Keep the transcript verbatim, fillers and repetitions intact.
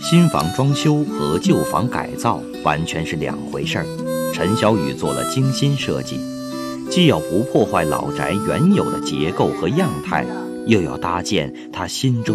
新房装修和旧房改造完全是两回事儿。陈小雨做了精心设计，既要不破坏老宅原有的结构和样态，又要搭建他心中